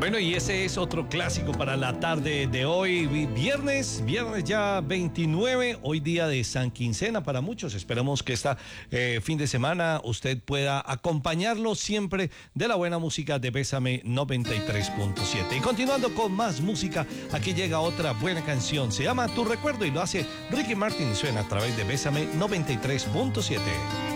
Bueno, y ese es otro clásico para la tarde de hoy, viernes ya 29, hoy día de San Quincena para muchos. Esperamos que fin de semana usted pueda acompañarlo siempre de la buena música de Bésame 93.7. Y continuando con más música, aquí llega otra buena canción, se llama Tu Recuerdo y lo hace Ricky Martin y suena a través de Bésame 93.7.